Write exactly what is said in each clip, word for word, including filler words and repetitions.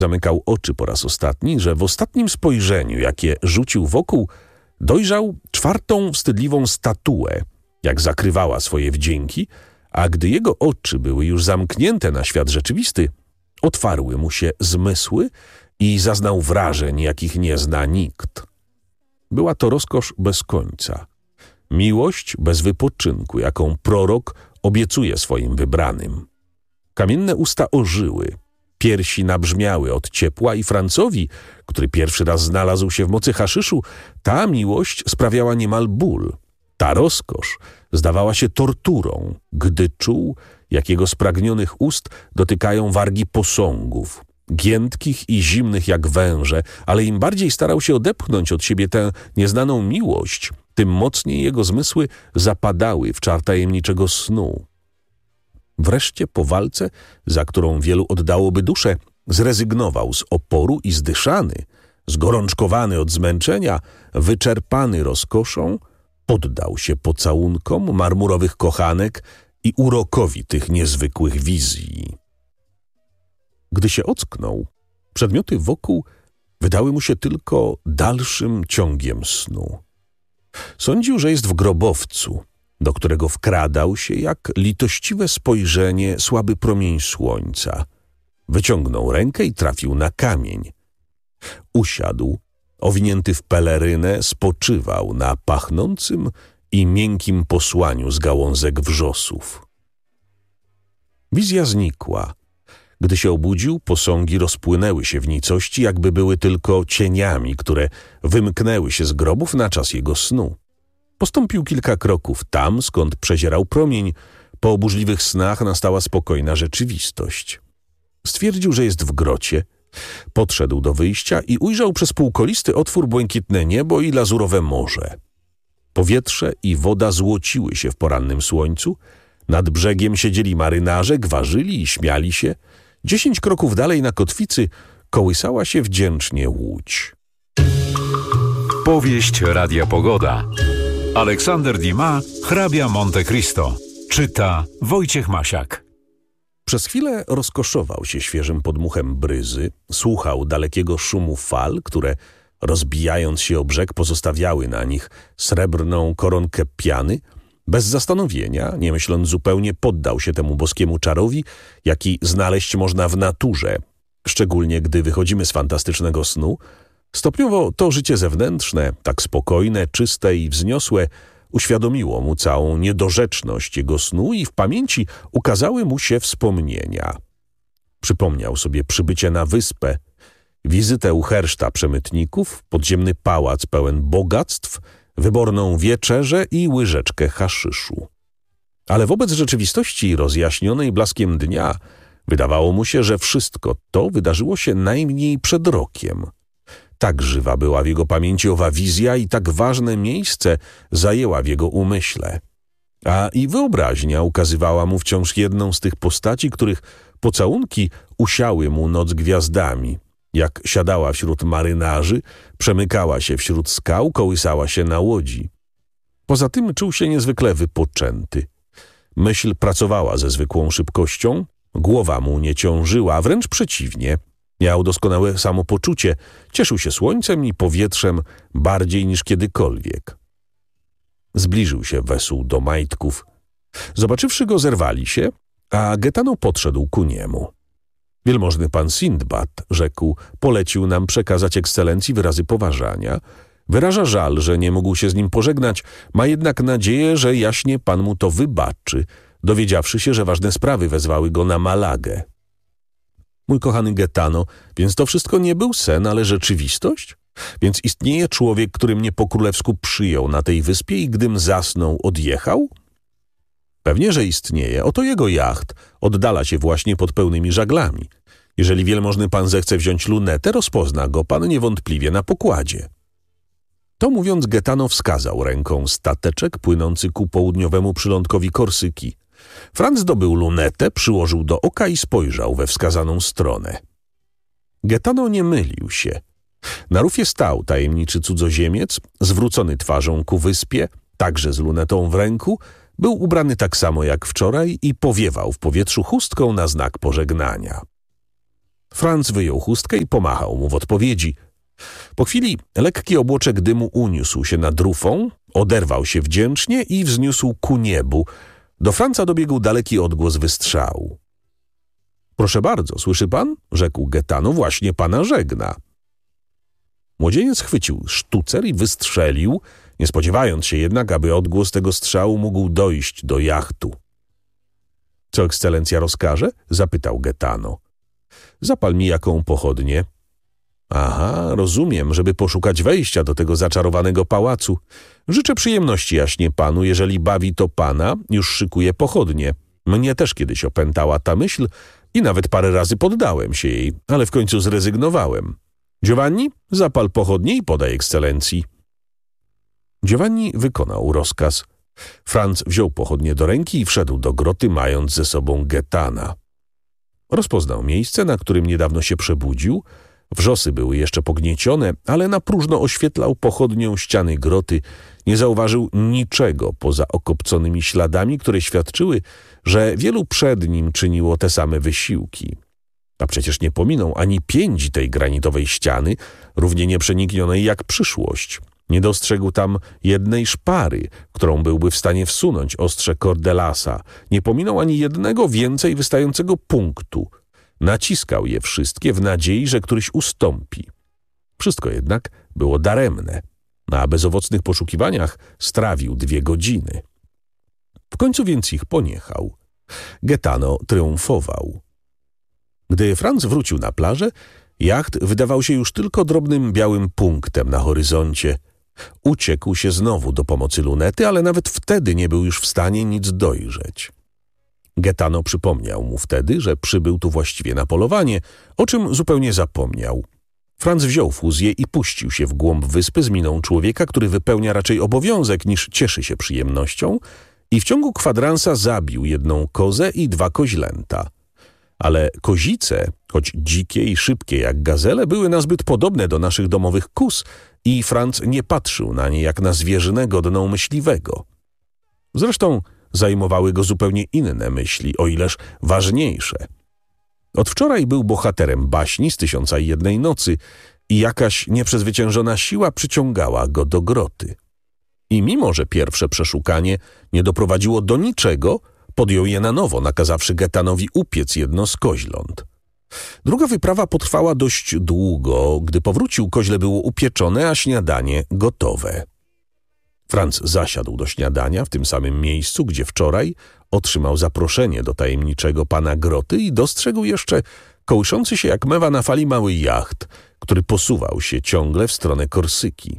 zamykał oczy po raz ostatni, że w ostatnim spojrzeniu, jakie rzucił wokół, dojrzał czwartą wstydliwą statuę, jak zakrywała swoje wdzięki, a gdy jego oczy były już zamknięte na świat rzeczywisty, otwarły mu się zmysły i zaznał wrażeń, jakich nie zna nikt. Była to rozkosz bez końca. Miłość bez wypoczynku, jaką prorok obiecuje swoim wybranym. Kamienne usta ożyły, piersi nabrzmiały od ciepła i Francowi, który pierwszy raz znalazł się w mocy haszyszu, ta miłość sprawiała niemal ból. Ta rozkosz zdawała się torturą, gdy czuł, jak jego spragnionych ust dotykają wargi posągów, giętkich i zimnych jak węże, ale im bardziej starał się odepchnąć od siebie tę nieznaną miłość, tym mocniej jego zmysły zapadały w czar tajemniczego snu. Wreszcie po walce, za którą wielu oddałoby duszę, zrezygnował z oporu i zdyszany, zgorączkowany od zmęczenia, wyczerpany rozkoszą, poddał się pocałunkom marmurowych kochanek i urokowi tych niezwykłych wizji. Gdy się ocknął, przedmioty wokół wydały mu się tylko dalszym ciągiem snu. Sądził, że jest w grobowcu, do którego wkradał się jak litościwe spojrzenie słaby promień słońca. Wyciągnął rękę i trafił na kamień. Usiadł, owinięty w pelerynę, spoczywał na pachnącym i miękkim posłaniu z gałązek wrzosów. Wizja znikła. Gdy się obudził, posągi rozpłynęły się w nicości, jakby były tylko cieniami, które wymknęły się z grobów na czas jego snu. Postąpił kilka kroków tam, skąd przezierał promień. Po oburzliwych snach nastała spokojna rzeczywistość. Stwierdził, że jest w grocie. Podszedł do wyjścia i ujrzał przez półkolisty otwór błękitne niebo i lazurowe morze. Powietrze i woda złociły się w porannym słońcu. Nad brzegiem siedzieli marynarze, gwarzyli i śmiali się. Dziesięć kroków dalej na kotwicy kołysała się wdzięcznie łódź. Powieść Radia Pogoda. Aleksander Dumas, hrabia Monte Cristo. Czyta Wojciech Masiak. Przez chwilę rozkoszował się świeżym podmuchem bryzy, słuchał dalekiego szumu fal, które, rozbijając się o brzeg, pozostawiały na nich srebrną koronkę piany. Bez zastanowienia, nie myśląc zupełnie, poddał się temu boskiemu czarowi, jaki znaleźć można w naturze, szczególnie gdy wychodzimy z fantastycznego snu. Stopniowo to życie zewnętrzne, tak spokojne, czyste i wzniosłe, uświadomiło mu całą niedorzeczność jego snu i w pamięci ukazały mu się wspomnienia. Przypomniał sobie przybycie na wyspę, wizytę u herszta przemytników, podziemny pałac pełen bogactw, wyborną wieczerzę i łyżeczkę haszyszu. Ale wobec rzeczywistości rozjaśnionej blaskiem dnia wydawało mu się, że wszystko to wydarzyło się najmniej przed rokiem. Tak żywa była w jego pamięci owa wizja i tak ważne miejsce zajęła w jego umyśle. A i wyobraźnia ukazywała mu wciąż jedną z tych postaci, których pocałunki usiały mu noc gwiazdami. Jak siadała wśród marynarzy, przemykała się wśród skał, kołysała się na łodzi. Poza tym czuł się niezwykle wypoczęty. Myśl pracowała ze zwykłą szybkością, głowa mu nie ciążyła, a wręcz przeciwnie. Miał doskonałe samopoczucie, cieszył się słońcem i powietrzem bardziej niż kiedykolwiek. Zbliżył się wesół do majtków. Zobaczywszy go, zerwali się, a Gaetano podszedł ku niemu. Wielmożny pan Sindbad, rzekł, polecił nam przekazać ekscelencji wyrazy poważania. Wyraża żal, że nie mógł się z nim pożegnać, ma jednak nadzieję, że jaśnie pan mu to wybaczy, dowiedziawszy się, że ważne sprawy wezwały go na Malagę. Mój kochany Gaetano, więc to wszystko nie był sen, ale rzeczywistość? Więc istnieje człowiek, który mnie po królewsku przyjął na tej wyspie i gdym zasnął, odjechał? Pewnie, że istnieje. Oto jego jacht oddala się właśnie pod pełnymi żaglami. Jeżeli wielmożny pan zechce wziąć lunetę, rozpozna go pan niewątpliwie na pokładzie. To mówiąc, Gaetano wskazał ręką stateczek płynący ku południowemu przylądkowi Korsyki. Franz zdobył lunetę, przyłożył do oka i spojrzał we wskazaną stronę. Gaetano nie mylił się. Na rufie stał tajemniczy cudzoziemiec, zwrócony twarzą ku wyspie, także z lunetą w ręku. Był ubrany tak samo jak wczoraj i powiewał w powietrzu chustką na znak pożegnania. Franz wyjął chustkę i pomachał mu w odpowiedzi. Po chwili lekki obłoczek dymu uniósł się nad rufą, oderwał się wdzięcznie i wzniósł ku niebu. Do Franza dobiegł daleki odgłos wystrzału. Proszę bardzo, słyszy pan? Rzekł Gaetano, właśnie pana żegna. Młodzieniec chwycił sztucer i wystrzelił, nie spodziewając się jednak, aby odgłos tego strzału mógł dojść do jachtu. Co ekscelencja rozkaże? Zapytał Gaetano. Zapal mi jaką pochodnię. Aha, rozumiem, żeby poszukać wejścia do tego zaczarowanego pałacu. Życzę przyjemności jaśnie panu, jeżeli bawi to pana, już szykuję pochodnie. Mnie też kiedyś opętała ta myśl i nawet parę razy poddałem się jej, ale w końcu zrezygnowałem. Giovanni, zapal pochodnie i podaj ekscelencji. Giovanni wykonał rozkaz. Franz wziął pochodnie do ręki i wszedł do groty, mając ze sobą Gaetana. Rozpoznał miejsce, na którym niedawno się przebudził. Wrzosy były jeszcze pogniecione, ale na próżno oświetlał pochodnią ściany groty. Nie zauważył niczego poza okopconymi śladami, które świadczyły, że wielu przed nim czyniło te same wysiłki. A przecież nie pominął ani pięci tej granitowej ściany, równie nieprzeniknionej jak przyszłość. Nie dostrzegł tam jednej szpary, którą byłby w stanie wsunąć ostrze Cordelasa. Nie pominął ani jednego więcej wystającego punktu. Naciskał je wszystkie w nadziei, że któryś ustąpi. Wszystko jednak było daremne. Na bezowocnych poszukiwaniach strawił dwie godziny. W końcu więc ich poniechał. Gaetano triumfował. Gdy Franz wrócił na plażę, jacht wydawał się już tylko drobnym białym punktem na horyzoncie. Uciekł się znowu do pomocy lunety, ale nawet wtedy nie był już w stanie nic dojrzeć. Gaetano przypomniał mu wtedy, że przybył tu właściwie na polowanie, o czym zupełnie zapomniał. Franz wziął fuzję i puścił się w głąb wyspy z miną człowieka, który wypełnia raczej obowiązek niż cieszy się przyjemnością, i w ciągu kwadransa zabił jedną kozę i dwa koźlęta. Ale kozice, choć dzikie i szybkie jak gazele, były nazbyt podobne do naszych domowych kóz i Franz nie patrzył na nie jak na zwierzynę godną myśliwego. Zresztą zajmowały go zupełnie inne myśli, o ileż ważniejsze. Od wczoraj był bohaterem baśni z Tysiąca i Jednej Nocy i jakaś nieprzezwyciężona siła przyciągała go do groty. I mimo, że pierwsze przeszukanie nie doprowadziło do niczego, podjął je na nowo, nakazawszy Gaetanowi upiec jedno z koźląt. Druga wyprawa potrwała dość długo. Gdy powrócił, koźle było upieczone, a śniadanie gotowe. Franz zasiadł do śniadania w tym samym miejscu, gdzie wczoraj otrzymał zaproszenie do tajemniczego pana groty i dostrzegł jeszcze kołyszący się jak mewa na fali mały jacht, który posuwał się ciągle w stronę Korsyki.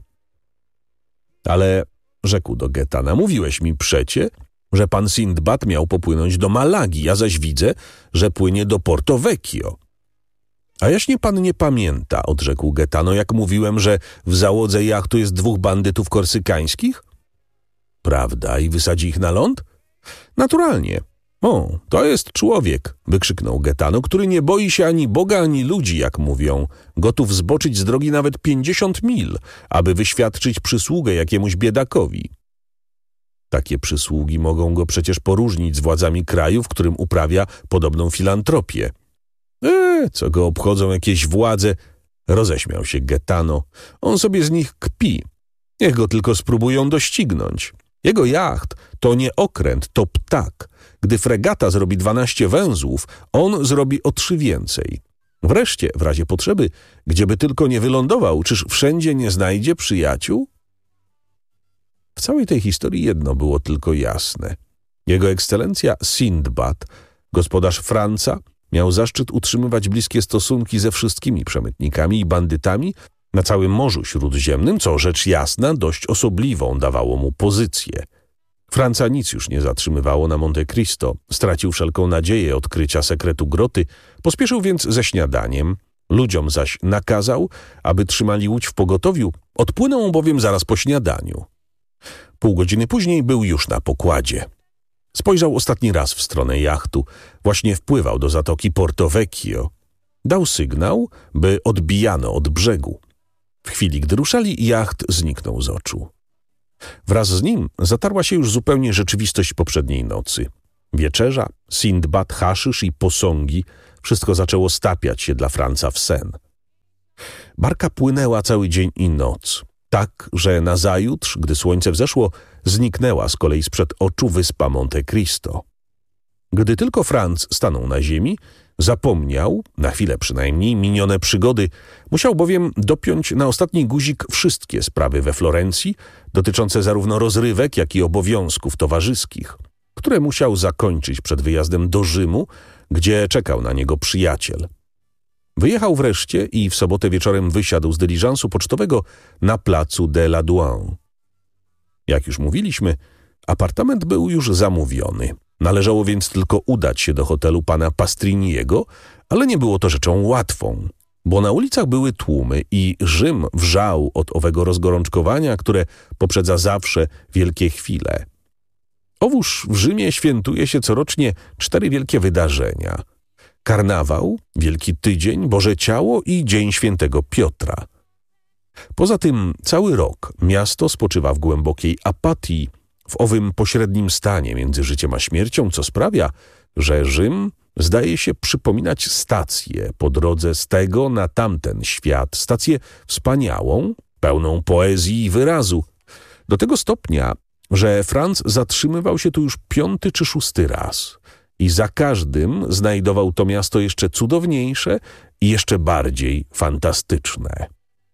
Ale, rzekł do Gaetana, mówiłeś mi przecie, że pan Sindbad miał popłynąć do Malagi, ja zaś widzę, że płynie do Porto Vecchio. A jaśnie pan nie pamięta, odrzekł Gaetano, jak mówiłem, że w załodze jachtu jest dwóch bandytów korsykańskich? Prawda, i wysadzi ich na ląd? Naturalnie. O, to jest człowiek, wykrzyknął Gaetano, który nie boi się ani Boga, ani ludzi, jak mówią. Gotów zboczyć z drogi nawet pięćdziesiąt mil, aby wyświadczyć przysługę jakiemuś biedakowi. Takie przysługi mogą go przecież poróżnić z władzami kraju, w którym uprawia podobną filantropię. E, co go obchodzą jakieś władze? Roześmiał się Gaetano. On sobie z nich kpi. Niech go tylko spróbują doścignąć. Jego jacht to nie okręt, to ptak. Gdy fregata zrobi dwanaście węzłów, on zrobi o trzy więcej. Wreszcie, w razie potrzeby, gdzieby tylko nie wylądował, czyż wszędzie nie znajdzie przyjaciół? W całej tej historii jedno było tylko jasne. Jego ekscelencja Sindbad, gospodarz Franca, miał zaszczyt utrzymywać bliskie stosunki ze wszystkimi przemytnikami i bandytami na całym Morzu Śródziemnym, co rzecz jasna dość osobliwą dawało mu pozycję. Franca nic już nie zatrzymywało na Monte Cristo, stracił wszelką nadzieję odkrycia sekretu groty, pospieszył więc ze śniadaniem, ludziom zaś nakazał, aby trzymali łódź w pogotowiu, odpłynął bowiem zaraz po śniadaniu. Pół godziny później był już na pokładzie. Spojrzał ostatni raz w stronę jachtu. Właśnie wpływał do zatoki Porto Vecchio. Dał sygnał, by odbijano od brzegu. W chwili, gdy ruszali, jacht zniknął z oczu. Wraz z nim zatarła się już zupełnie rzeczywistość poprzedniej nocy. Wieczerza, Sindbad, haszysz i posągi, wszystko zaczęło stapiać się dla Franca w sen. Barka płynęła cały dzień i noc, tak, że nazajutrz, gdy słońce wzeszło, zniknęła z kolei sprzed oczu wyspa Monte Cristo. Gdy tylko Franc stanął na ziemi, zapomniał, na chwilę przynajmniej, minione przygody, musiał bowiem dopiąć na ostatni guzik wszystkie sprawy we Florencji, dotyczące zarówno rozrywek, jak i obowiązków towarzyskich, które musiał zakończyć przed wyjazdem do Rzymu, gdzie czekał na niego przyjaciel. Wyjechał wreszcie i w sobotę wieczorem wysiadł z dyliżansu pocztowego na placu de la Douane. Jak już mówiliśmy, apartament był już zamówiony. Należało więc tylko udać się do hotelu pana Pastriniego, ale nie było to rzeczą łatwą, bo na ulicach były tłumy i Rzym wrzał od owego rozgorączkowania, które poprzedza zawsze wielkie chwile. Owóż w Rzymie świętuje się corocznie cztery wielkie wydarzenia. Karnawał, Wielki Tydzień, Boże Ciało i Dzień Świętego Piotra. Poza tym cały rok miasto spoczywa w głębokiej apatii, w owym pośrednim stanie między życiem a śmiercią, co sprawia, że Rzym zdaje się przypominać stację po drodze z tego na tamten świat, stację wspaniałą, pełną poezji i wyrazu, do tego stopnia, że Franc zatrzymywał się tu już piąty czy szósty raz i za każdym znajdował to miasto jeszcze cudowniejsze i jeszcze bardziej fantastyczne.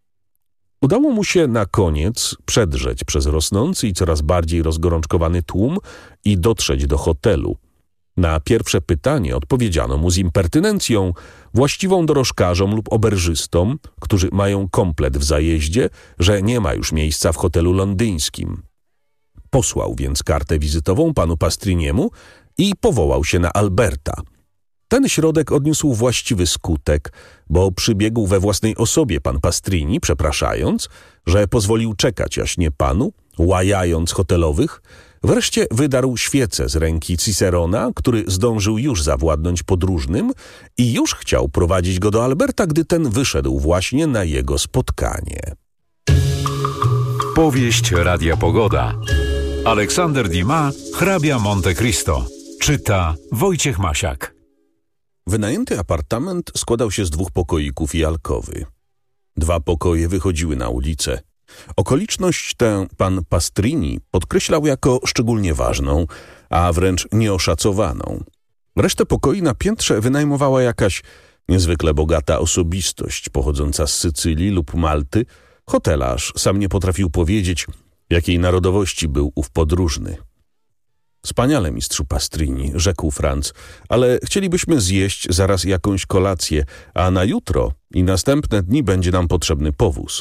Udało mu się na koniec przedrzeć przez rosnący i coraz bardziej rozgorączkowany tłum i dotrzeć do hotelu. Na pierwsze pytanie odpowiedziano mu z impertynencją, właściwą dorożkarzom lub oberżystom, którzy mają komplet w zajeździe, że nie ma już miejsca w hotelu londyńskim. Posłał więc kartę wizytową panu Pastriniemu i powołał się na Alberta. Ten środek odniósł właściwy skutek, bo przybiegł we własnej osobie pan Pastrini, przepraszając, że pozwolił czekać jaśnie panu, łajając hotelowych, wreszcie wydarł świecę z ręki Cicerona, który zdążył już zawładnąć podróżnym i już chciał prowadzić go do Alberta, gdy ten wyszedł właśnie na jego spotkanie. Powieść Radia Pogoda. Aleksander Dumas, hrabia Monte Cristo. Czyta Wojciech Masiak. Wynajęty apartament składał się z dwóch pokoików i alkowy. Dwa pokoje wychodziły na ulicę. Okoliczność tę pan Pastrini podkreślał jako szczególnie ważną, a wręcz nieoszacowaną. Resztę pokoi na piętrze wynajmowała jakaś niezwykle bogata osobistość pochodząca z Sycylii lub Malty. Hotelarz sam nie potrafił powiedzieć, jakiej narodowości był ów podróżny. Wspaniale, mistrzu Pastrini, rzekł Franc, ale chcielibyśmy zjeść zaraz jakąś kolację, a na jutro i następne dni będzie nam potrzebny powóz.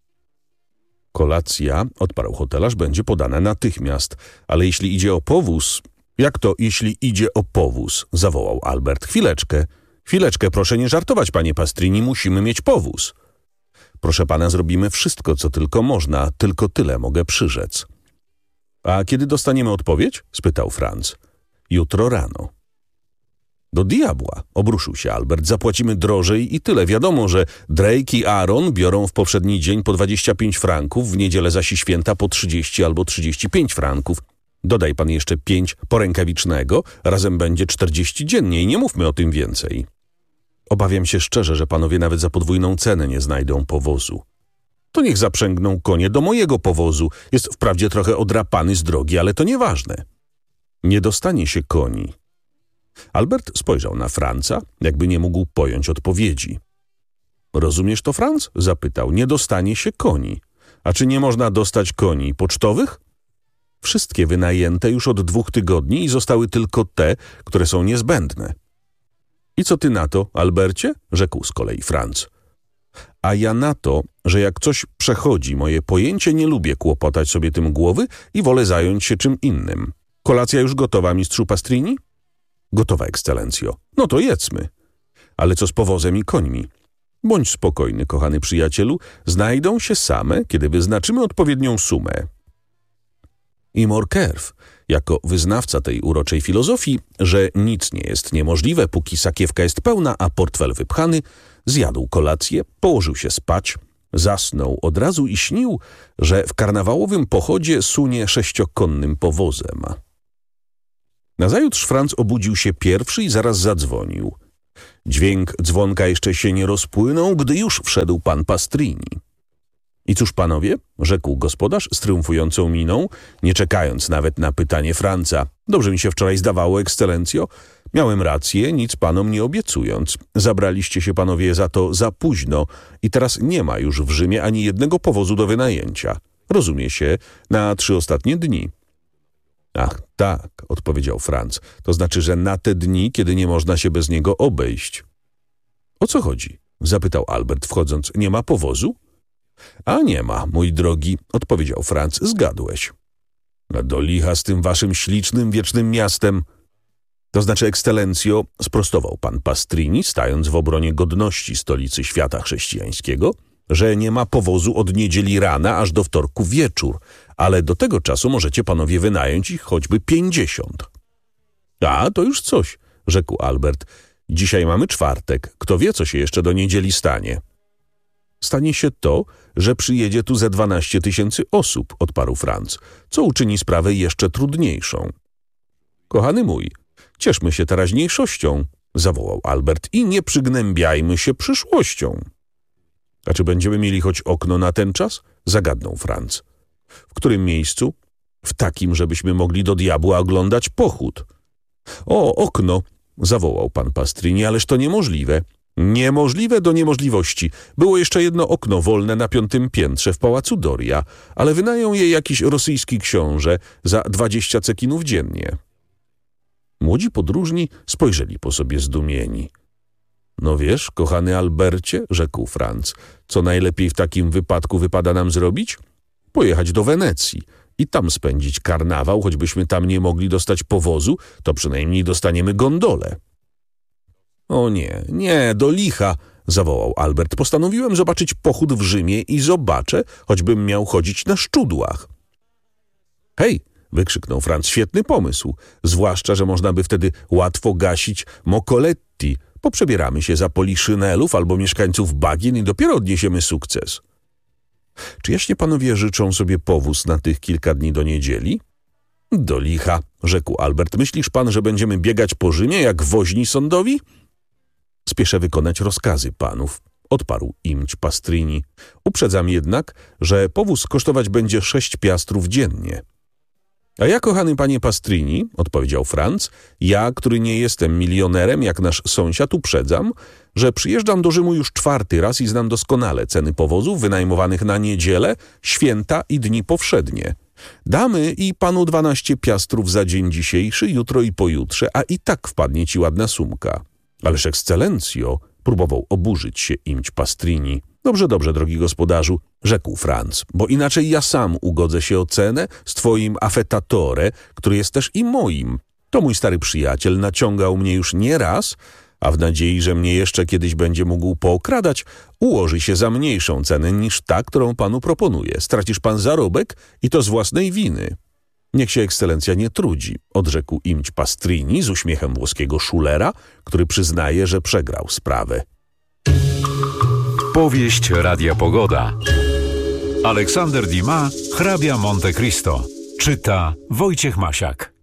Kolacja, odparł hotelarz, będzie podana natychmiast, ale jeśli idzie o powóz... Jak to, jeśli idzie o powóz? Zawołał Albert. Chwileczkę, chwileczkę, proszę nie żartować, panie Pastrini, musimy mieć powóz. Proszę pana, zrobimy wszystko, co tylko można, tylko tyle mogę przyrzec. A kiedy dostaniemy odpowiedź? Spytał Franc. Jutro rano. Do diabła, obruszył się Albert, zapłacimy drożej i tyle. Wiadomo, że Drake i Aaron biorą w poprzedni dzień po dwadzieścia pięć franków, w niedzielę zaś i święta po trzydzieści albo trzydzieści pięć franków. Dodaj pan jeszcze pięć porękawicznego, razem będzie czterdzieści dziennie i nie mówmy o tym więcej. Obawiam się szczerze, że panowie nawet za podwójną cenę nie znajdą powozu. To niech zaprzęgną konie do mojego powozu. Jest wprawdzie trochę odrapany z drogi, ale to nieważne. Nie dostanie się koni. Albert spojrzał na Franca, jakby nie mógł pojąć odpowiedzi. Rozumiesz to, Franc? Zapytał. Nie dostanie się koni. A czy nie można dostać koni pocztowych? Wszystkie wynajęte już od dwóch tygodni i zostały tylko te, które są niezbędne. I co ty na to, Albercie? Rzekł z kolei Franc. A ja na to, że jak coś przechodzi moje pojęcie, nie lubię kłopotać sobie tym głowy i wolę zająć się czym innym. Kolacja już gotowa, mistrzu Pastrini? Gotowa, ekscelencjo. No to jedzmy. Ale co z powozem i końmi? Bądź spokojny, kochany przyjacielu, znajdą się same, kiedy wyznaczymy odpowiednią sumę. I Morkerw, jako wyznawca tej uroczej filozofii, że nic nie jest niemożliwe, póki sakiewka jest pełna, a portfel wypchany, zjadł kolację, położył się spać, zasnął od razu i śnił, że w karnawałowym pochodzie sunie sześciokonnym powozem. Nazajutrz Franz obudził się pierwszy i zaraz zadzwonił. Dźwięk dzwonka jeszcze się nie rozpłynął, gdy już wszedł pan Pastrini. I cóż, panowie, rzekł gospodarz z triumfującą miną, nie czekając nawet na pytanie Franca. Dobrze mi się wczoraj zdawało, ekscelencjo. Miałem rację, nic panom nie obiecując. Zabraliście się panowie za to za późno i teraz nie ma już w Rzymie ani jednego powozu do wynajęcia. Rozumie się, na trzy ostatnie dni. Ach, tak, odpowiedział Franc. To znaczy, że na te dni, kiedy nie można się bez niego obejść. O co chodzi? Zapytał Albert, wchodząc. Nie ma powozu? A nie ma, mój drogi, odpowiedział Franc. Zgadłeś. Do licha z tym waszym ślicznym, wiecznym miastem. To znaczy, ekscelencjo, sprostował pan Pastrini, stając w obronie godności stolicy świata chrześcijańskiego, że nie ma powozu od niedzieli rana aż do wtorku wieczór, ale do tego czasu możecie panowie wynająć ich choćby pięćdziesiąt. A, to już coś, rzekł Albert. Dzisiaj mamy czwartek. Kto wie, co się jeszcze do niedzieli stanie? Stanie się to, że przyjedzie tu ze dwanaście tysięcy osób, odparł Franc, co uczyni sprawę jeszcze trudniejszą. Kochany mój, cieszmy się teraźniejszością, zawołał Albert, i nie przygnębiajmy się przyszłością. A czy będziemy mieli choć okno na ten czas? Zagadnął Franc. W którym miejscu? W takim, żebyśmy mogli do diabła oglądać pochód. O, okno, zawołał pan Pastrini, ależ to niemożliwe. Niemożliwe do niemożliwości. Było jeszcze jedno okno wolne na piątym piętrze w pałacu Doria, ale wynajął je jakiś rosyjski książę za dwadzieścia cekinów dziennie. Młodzi podróżni spojrzeli po sobie zdumieni. No wiesz, kochany Albercie, rzekł Franc, co najlepiej w takim wypadku wypada nam zrobić? Pojechać do Wenecji i tam spędzić karnawał, choćbyśmy tam nie mogli dostać powozu, to przynajmniej dostaniemy gondolę. O nie, nie, do licha, zawołał Albert. Postanowiłem zobaczyć pochód w Rzymie i zobaczę, choćbym miał chodzić na szczudłach. Hej, wykrzyknął Franc, świetny pomysł, zwłaszcza, że można by wtedy łatwo gasić Mocoletti. Poprzebieramy się za poliszynelów albo mieszkańców bagien i dopiero odniesiemy sukces. Czy jaśnie panowie życzą sobie powóz na tych kilka dni do niedzieli? Do licha, rzekł Albert. Myślisz pan, że będziemy biegać po Rzymie jak woźni sądowi? Spieszę wykonać rozkazy panów, odparł imć Pastrini. Uprzedzam jednak, że powóz kosztować będzie sześć piastrów dziennie. A ja, kochany panie Pastrini, odpowiedział Franc, ja, który nie jestem milionerem, jak nasz sąsiad, uprzedzam, że przyjeżdżam do Rzymu już czwarty raz i znam doskonale ceny powozów wynajmowanych na niedzielę, święta i dni powszednie. Damy i panu dwanaście piastrów za dzień dzisiejszy, jutro i pojutrze, a i tak wpadnie ci ładna sumka. Ależ ekscelencjo, próbował oburzyć się imć Pastrini. Dobrze, dobrze, drogi gospodarzu, rzekł Franc, bo inaczej ja sam ugodzę się o cenę z twoim affettatore, który jest też i moim. To mój stary przyjaciel, naciągał mnie już nie raz, a w nadziei, że mnie jeszcze kiedyś będzie mógł pookradać, ułoży się za mniejszą cenę niż ta, którą panu proponuję. Stracisz pan zarobek i to z własnej winy. Niech się ekscelencja nie trudzi, odrzekł imć Pastrini z uśmiechem włoskiego szulera, który przyznaje, że przegrał sprawę. Powieść Radia Pogoda. Aleksander Dumas, hrabia Monte Cristo. Czyta Wojciech Masiak.